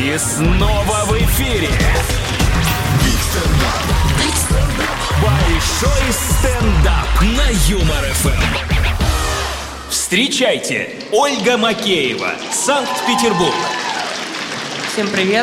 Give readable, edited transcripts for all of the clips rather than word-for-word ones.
И снова в эфире большой стендап на Юмор ФМ. Встречайте, Ольга Макеева, Санкт-Петербург. Всем привет.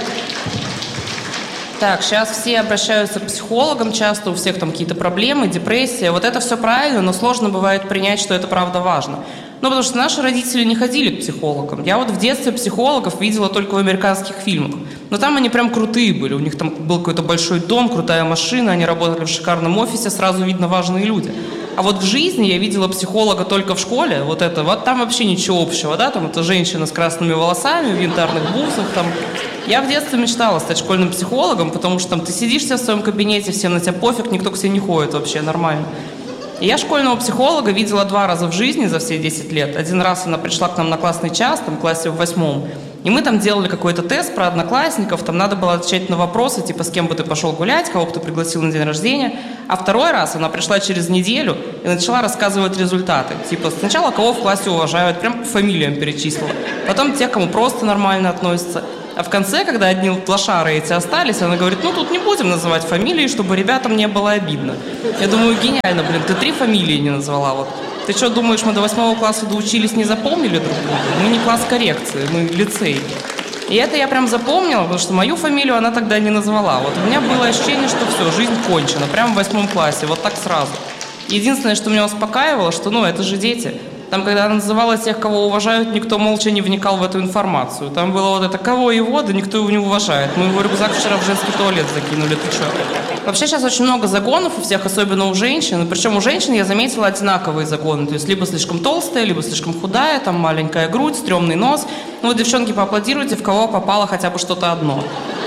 Так, сейчас все обращаются к психологам, часто у всех там какие-то проблемы, депрессия. Вот это все правильно, но сложно бывает принять, что это правда важно. Ну, потому что наши родители не ходили к психологам. Я вот в детстве психологов видела только в американских фильмах. Но там они прям крутые были. У них там был какой-то большой дом, крутая машина, они работали в шикарном офисе, сразу видно важные люди. А вот в жизни я видела психолога только в школе, вот там вообще ничего общего, да, там это женщина с красными волосами, в янтарных бусах, там. Я в детстве мечтала стать школьным психологом, потому что там ты сидишь в своем кабинете, всем на тебя пофиг, никто к тебе не ходит вообще, нормально. И я школьного психолога видела 2 раза в жизни за все 10 лет. Один раз она пришла к нам на классный час, там в классе в 8, и мы там делали какой-то тест про одноклассников, там надо было отвечать на вопросы, типа, с кем бы ты пошел гулять, кого бы ты пригласил на день рождения. А второй раз она пришла через неделю и начала рассказывать результаты. Типа, сначала кого в классе уважают, прям по фамилиям перечислила. Потом тех, кому просто нормально относятся. А в конце, когда одни лошары эти остались, она говорит, ну тут не будем называть фамилии, чтобы ребятам не было обидно. Я думаю, гениально, блин, ты 3 фамилии не назвала, вот. Ты что, думаешь, мы до 8 класса доучились, не запомнили друг друга? Мы не класс коррекции, мы лицей. И это я прям запомнила, потому что мою фамилию она тогда не назвала. Вот у меня было ощущение, что все, жизнь кончена, прямо в 8 классе, вот так сразу. Единственное, что меня успокаивало, что, это же дети. Там, когда она называла тех, кого уважают, никто молча не вникал в эту информацию. Там было вот это, кого его, да никто его не уважает. Мы его рюкзак вчера в женский туалет закинули, ты что? Вообще сейчас очень много загонов у всех, особенно у женщин. И причем у женщин я заметила одинаковые загоны. То есть либо слишком толстая, либо слишком худая, там маленькая грудь, стрёмный нос. Ну вот, девчонки, поаплодируйте, в кого попало хотя бы что-то одно.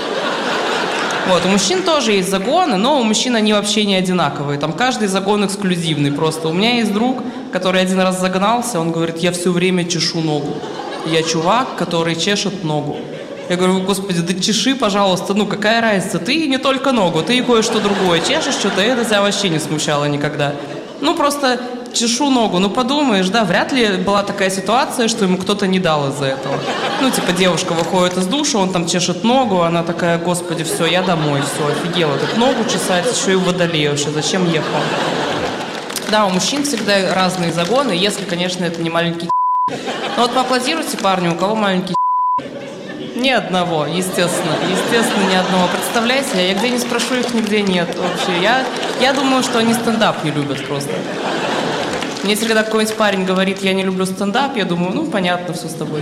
Вот, у мужчин тоже есть загоны, но у мужчин они вообще не одинаковые. Там каждый загон эксклюзивный просто. У меня есть друг, который один раз загнался, он говорит, я все время чешу ногу. Я чувак, который чешет ногу. Я говорю, господи, да чеши, пожалуйста, какая разница, ты не только ногу, ты и кое-что другое чешешь, что-то это тебя вообще не смущало никогда. Просто чешу ногу, подумаешь, да, вряд ли была такая ситуация, что ему кто-то не дал из-за этого. Девушка выходит из душа, он там чешет ногу, она такая, господи, все, я домой, все, офигела, тут ногу чесать, еще и в Водолее вообще, зачем ехал? Да, у мужчин всегда разные загоны, если, конечно, это не маленький. Но вот поаплодируйте парню, у кого маленький. Ни одного, естественно, ни одного. Представляете, я где не спрошу, их нигде нет вообще. Я думаю, что они стендап не любят просто. Мне если когда какой-нибудь парень говорит, я не люблю стендап, я думаю, понятно, все с тобой.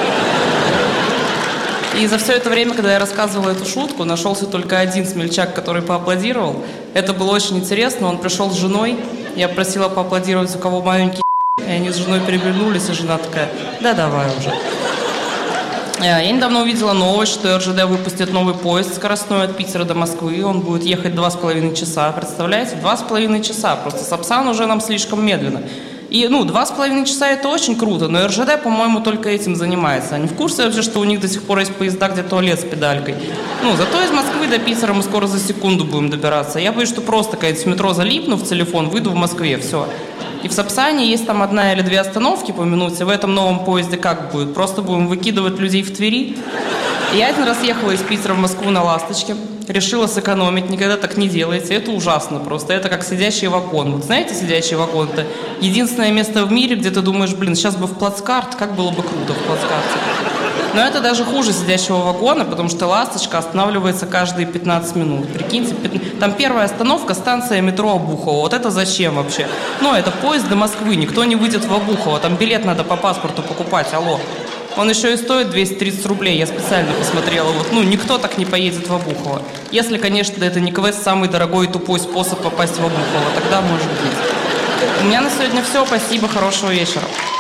И за все это время, когда я рассказывала эту шутку, нашелся только один смельчак, который поаплодировал. Это было очень интересно, он пришел с женой, я просила поаплодировать, у кого маленький, и они с женой переглянулись, и жена такая, да давай уже. Я недавно увидела новость, что РЖД выпустит новый поезд скоростной от Питера до Москвы. Он будет ехать 2,5 часа. Представляете? 2,5 часа. Просто Сапсан уже нам слишком медленно. И, 2,5 часа это очень круто, но РЖД, по-моему, только этим занимается. Они в курсе вообще, что у них до сих пор есть поезда, где туалет с педалькой. Зато из Москвы до Питера мы скоро за секунду будем добираться. Я боюсь, что просто в метро залипну в телефон, выйду в Москве, все. И в Сапсане есть там 1 или 2 остановки по минуте. В этом новом поезде как будет? Просто будем выкидывать людей в Твери. И я один раз ехала из Питера в Москву на «Ласточке». Решила сэкономить. Никогда так не делайте. Это ужасно просто. Это как сидячий вагон. Вот знаете, сидячий вагон – это единственное место в мире, где ты думаешь, сейчас бы в плацкарт. Как было бы круто в плацкарте. Но это даже хуже сидящего вагона, потому что «Ласточка» останавливается каждые 15 минут. Прикиньте, там первая остановка – станция метро Обухово. Вот это зачем вообще? Это поезд до Москвы. Никто не выйдет в Обухово. Там билет надо по паспорту покупать. Алло. Он еще и стоит 230 рублей. Я специально посмотрела. Никто так не поедет в Обухово. Если, конечно, это не квест «Самый дорогой и тупой способ попасть в Обухово». Тогда может быть. У меня на сегодня все. Спасибо. Хорошего вечера.